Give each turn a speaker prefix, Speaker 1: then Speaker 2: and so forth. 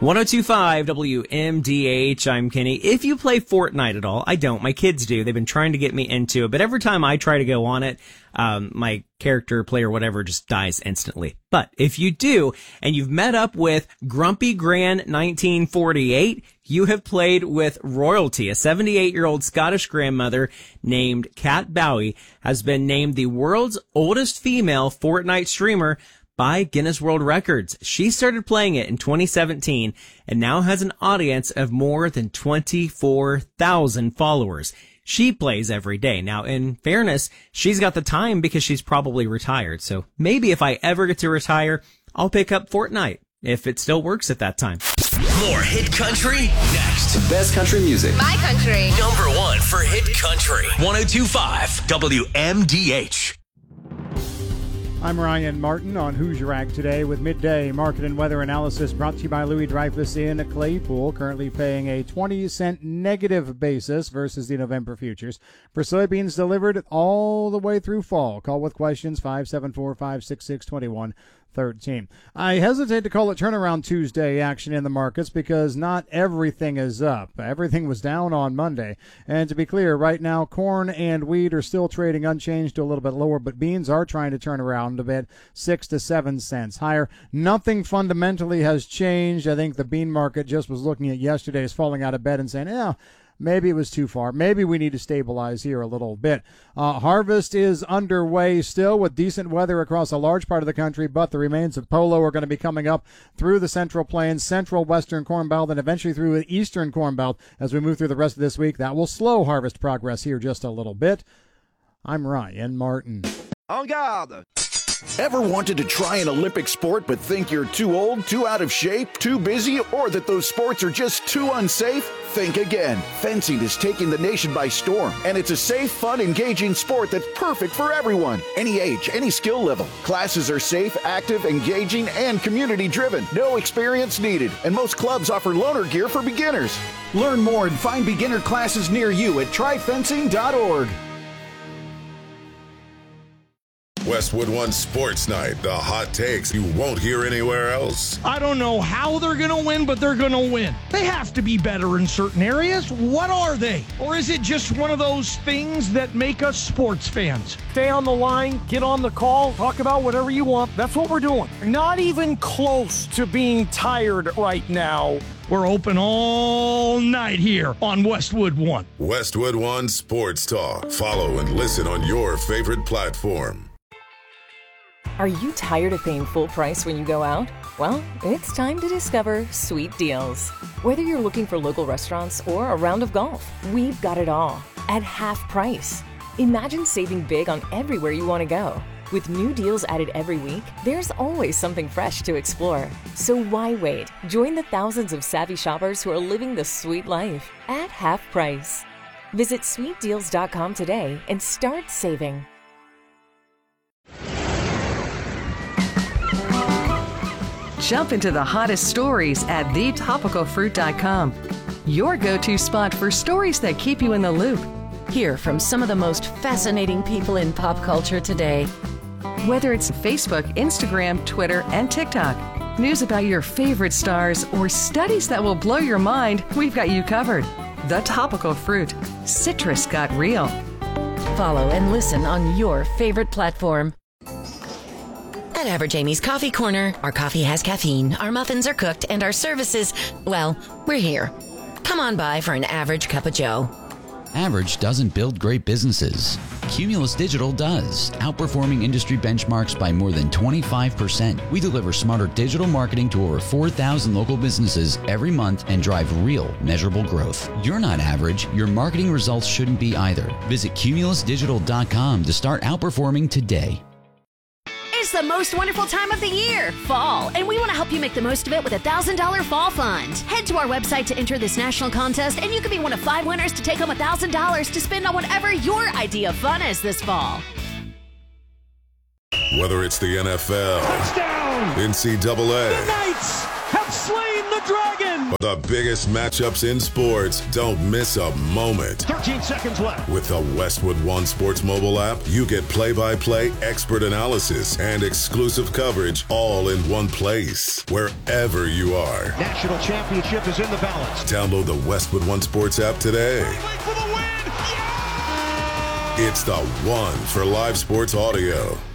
Speaker 1: 1025 WMDH, I'm Kenny. If you play Fortnite at all, I don't. My kids do. They've been trying to get me into it, but every time I try to go on it, my character, player, whatever, just dies instantly. But if you do, and you've met up with Grumpy Gran 1948, you have played with royalty. A 78-year-old Scottish grandmother named Kat Bowie has been named the world's oldest female Fortnite streamer by Guinness World Records. She started playing it in 2017 and now has an audience of more than 24,000 followers. She plays every day. Now, in fairness, she's got the time because she's probably retired. So maybe if I ever get to retire, I'll pick up Fortnite if it still works at that time.
Speaker 2: More hit country next.
Speaker 3: The best country music.
Speaker 4: My country.
Speaker 2: Number one for hit country. 1025 WMDH.
Speaker 5: I'm Ryan Martin on Who's Your Ag today with midday market and weather analysis brought to you by Louis Dreyfus in Claypool, currently paying a 20-cent negative basis versus the November futures for soybeans delivered all the way through fall. Call with questions 574-566-2113. I hesitate to call it turnaround Tuesday action in the markets because not everything is up. Everything was down on Monday. And to be clear, right now, corn and wheat are still trading unchanged to a little bit lower, but beans are trying to turn around a bit, 6 to 7 cents higher. Nothing fundamentally has changed. I think the bean market just was looking at yesterday's falling out of bed and saying, maybe it was too far. Maybe we need to stabilize here a little bit. Harvest is underway still with decent weather across a large part of the country, but the remains of polo are going to be coming up through the Central Plains, Central Western Corn Belt, and eventually through the Eastern Corn Belt as we move through the rest of this week. That will slow harvest progress here just a little bit. I'm Ryan Martin.
Speaker 6: En garde! Ever wanted to try an Olympic sport but think you're too old, too out of shape, too busy, or that those sports are just too unsafe? Think again. Fencing is taking the nation by storm, and it's a safe, fun, engaging sport that's perfect for everyone. Any age, any skill level. Classes are safe, active, engaging, and community-driven. No experience needed, and most clubs offer loaner gear for beginners. Learn more and find beginner classes near you at tryfencing.org.
Speaker 7: Westwood One Sports Night, the hot takes you won't hear anywhere else.
Speaker 8: I don't know how they're going to win, but they're going to win. They have to be better in certain areas. What are they? Or is it just one of those things that make us sports fans? Stay on the line, get on the call, talk about whatever you want. That's what we're doing. Not even close to being tired right now. We're open all night here on Westwood One.
Speaker 7: Westwood One Sports Talk. Follow and listen on your favorite platform.
Speaker 9: Are you tired of paying full price when you go out? Well, it's time to discover Sweet Deals. Whether you're looking for local restaurants or a round of golf, we've got it all at half price. Imagine saving big on everywhere you want to go. With new deals added every week, there's always something fresh to explore. So why wait? Join the thousands of savvy shoppers who are living the sweet life at half price. Visit sweetdeals.com today and start saving.
Speaker 10: Jump into the hottest stories at thetopicalfruit.com. Your go-to spot for stories that keep you in the loop.
Speaker 11: Hear from some of the most fascinating people in pop culture today.
Speaker 10: Whether it's Facebook, Instagram, Twitter, and TikTok, news about your favorite stars, or studies that will blow your mind, we've got you covered. The Topical Fruit. Citrus got real.
Speaker 11: Follow and listen on your favorite platform.
Speaker 12: At Average Amy's Coffee Corner, our coffee has caffeine, our muffins are cooked, and our services, well, we're here. Come on by for an average cup of joe.
Speaker 13: Average doesn't build great businesses. Cumulus Digital does, outperforming industry benchmarks by more than 25%. We deliver smarter digital marketing to over 4,000 local businesses every month and drive real, measurable growth. You're not average. Your marketing results shouldn't be either. Visit cumulusdigital.com to start outperforming today.
Speaker 14: It's the most wonderful time of the year, fall, and we want to help you make the most of it with a $1,000 fall fund. Head to our website to enter this national contest, and you could be one of 5 winners to take home $1,000 to spend on whatever your idea of fun is this fall.
Speaker 7: Whether it's the NFL,
Speaker 8: Touchdown!
Speaker 7: NCAA,
Speaker 8: the Knights have slain the Dragon!
Speaker 7: The biggest matchups in sports, don't miss a moment.
Speaker 8: 13 seconds left.
Speaker 7: With the Westwood One Sports mobile app, you get play-by-play expert analysis and exclusive coverage all in one place, wherever you are.
Speaker 8: National championship is in the balance.
Speaker 7: Download the Westwood One Sports app today.
Speaker 8: For the win! Yeah!
Speaker 7: It's the one for live sports audio.